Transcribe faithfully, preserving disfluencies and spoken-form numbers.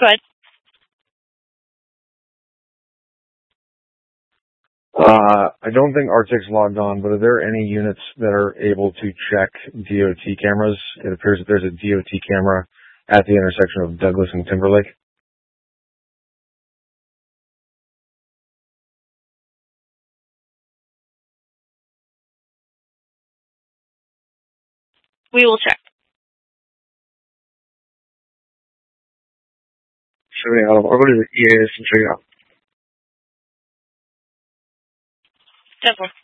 Go ahead. Uh, I don't think Arctic's logged on, but are there any units that are able to check D O T cameras? It appears that there's a D O T camera at the intersection of Douglas and Timberlake. We will check. Sure, I'll, I'll go to the E A S and check it out. Definitely.